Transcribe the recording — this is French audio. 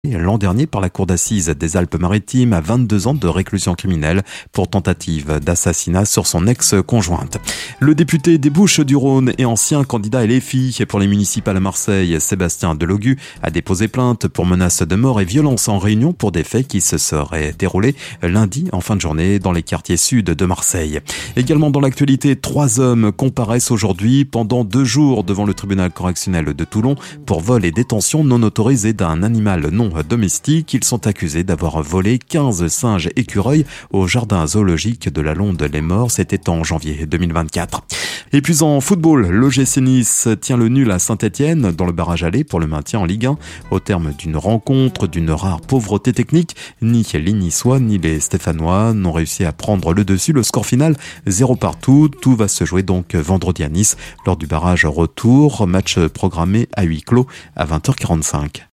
l'an dernier par la cour d'assises des Alpes-Maritimes à 22 ans de réclusion criminelle pour tentative d'assassinat sur son ex-conjointe. Le député des Bouches-du-Rhône et ancien candidat LFI pour les municipales à Marseille, Sébastien Delogu, a déposé plainte pour menaces de mort et violence en réunion pour des faits qui se seraient déroulés lundi en fin de journée dans les quartiers sud de Marseille. Également dans l'actualité, 3 hommes comparaissent aujourd'hui pendant 2 jours devant le tribunal correctionnel de Toulon pour vol et détention non autorisée d'un animal non domestiques. Ils sont accusés d'avoir volé 15 singes écureuils au jardin zoologique de la Londe-les-Morts. C'était en janvier 2024. Et puis en football, l'OGC Nice tient le nul à Saint-Etienne dans le barrage aller pour le maintien en Ligue 1. Au terme d'une rencontre d'une rare pauvreté technique, ni les Niçois ni les Stéphanois n'ont réussi à prendre le dessus. Le score final 0-0. Tout va se jouer donc vendredi à Nice lors du barrage retour. Match programmé à huis clos à 20h45.